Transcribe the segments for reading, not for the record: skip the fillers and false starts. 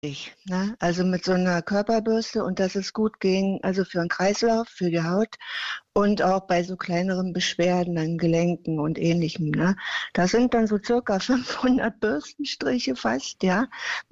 Ne? Also mit so einer Körperbürste und dass es gut ging, also für den Kreislauf, für die Haut und auch bei so kleineren Beschwerden an Gelenken und Ähnlichem. Ne? Das sind dann so circa 500 Bürstenstriche fast, ja.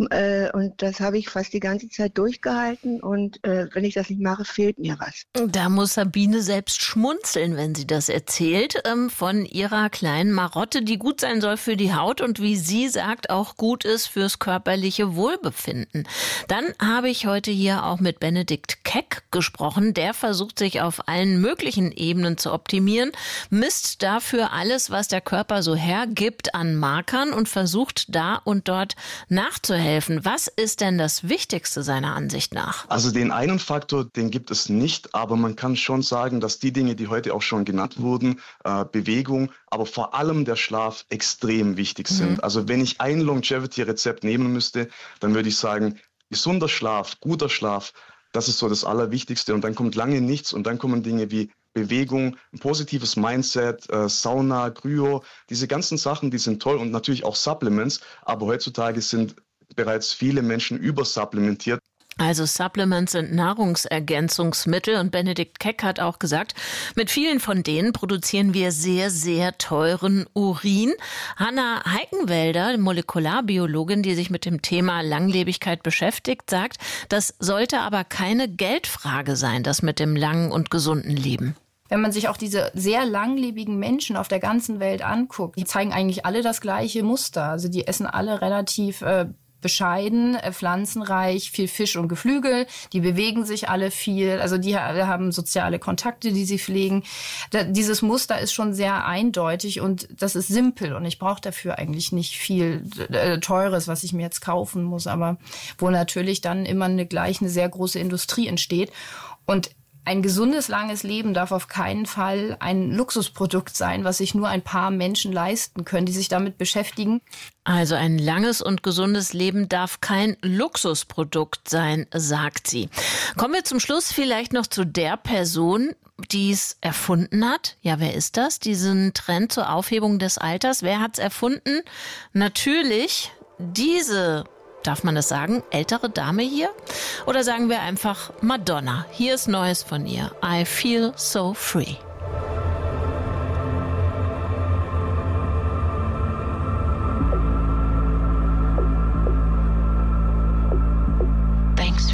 Und das habe ich fast die ganze Zeit durchgehalten und wenn ich das nicht mache, fehlt mir was. Da muss Sabine selbst schmunzeln, wenn sie das erzählt, von ihrer kleinen Marotte, die gut sein soll für die Haut und wie sie sagt, auch gut ist fürs körperliche Wohlbefinden. Dann habe ich heute hier auch mit Benedikt Keck gesprochen. Der versucht sich auf allen möglichen Ebenen zu optimieren, misst dafür alles, was der Körper so hergibt an Markern und versucht da und dort nachzuhelfen. Was ist denn das Wichtigste seiner Ansicht nach? Also den einen Faktor, den gibt es nicht, aber man kann schon sagen, dass die Dinge, die heute auch schon genannt wurden, Bewegung, aber vor allem der Schlaf extrem wichtig sind. Also wenn ich ein Longevity-Rezept nehmen müsste, dann würde ich sagen, gesunder Schlaf, guter Schlaf, das ist so das Allerwichtigste. Und dann kommt lange nichts und dann kommen Dinge wie Bewegung, ein positives Mindset, Sauna, Kryo, diese ganzen Sachen, die sind toll und natürlich auch Supplements, aber heutzutage sind bereits viele Menschen übersupplementiert. Also Supplements sind Nahrungsergänzungsmittel und Benedikt Keck hat auch gesagt, mit vielen von denen produzieren wir sehr, sehr teuren Urin. Hanna Heikenwälder, Molekularbiologin, die sich mit dem Thema Langlebigkeit beschäftigt, sagt, das sollte aber keine Geldfrage sein, das mit dem langen und gesunden Leben. Wenn man sich auch diese sehr langlebigen Menschen auf der ganzen Welt anguckt, die zeigen eigentlich alle das gleiche Muster. Also die essen alle relativ bescheiden, pflanzenreich, viel Fisch und Geflügel. Die bewegen sich alle viel. Also die haben soziale Kontakte, die sie pflegen. Dieses Muster ist schon sehr eindeutig und das ist simpel. Und ich brauche dafür eigentlich nicht viel Teures, was ich mir jetzt kaufen muss. Aber wo natürlich dann immer gleich eine sehr große Industrie entsteht. Und ein gesundes, langes Leben darf auf keinen Fall ein Luxusprodukt sein, was sich nur ein paar Menschen leisten können, die sich damit beschäftigen. Also ein langes und gesundes Leben darf kein Luxusprodukt sein, sagt sie. Kommen wir zum Schluss vielleicht noch zu der Person, die es erfunden hat. Ja, wer ist das? Diesen Trend zur Aufhebung des Alters. Wer hat es erfunden? Natürlich diese, darf man das sagen, ältere Dame hier? Oder sagen wir einfach Madonna. Hier ist Neues von ihr. I feel so free.